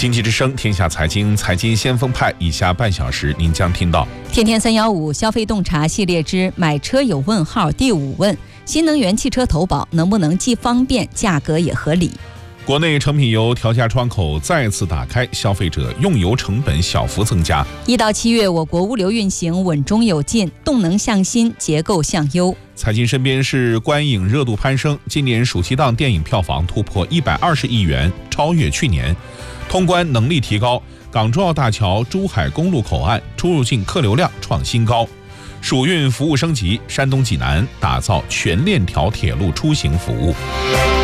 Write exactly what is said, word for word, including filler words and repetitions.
经济之声天下财经财经先锋派，以下半小时您将听到天天三幺五消费洞察系列之买车有问号第五问：新能源汽车投保能不能既方便价格也合理？ 国内成品油调价窗口再次打开，消费者用油成本小幅增加。 一到七月，我国物流运行稳中有进，动能向新，结构向优。 财经身边是观影热度攀升，今年暑期档电影票房突破一百二十亿元，超越去年。通关能力提高，港珠澳大桥珠海公路口岸出入境客流量创新高。暑运服务升级，山东济南打造全链条铁路出行服务。